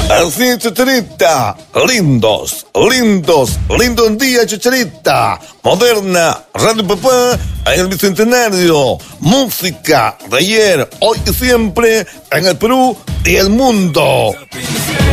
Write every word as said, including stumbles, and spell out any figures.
Así es, Chicharita. Lindos, lindos, lindo un día, Chicharita. Moderna, Radio Papá, en el Bicentenario. Música de ayer, hoy y siempre, en el Perú y el mundo.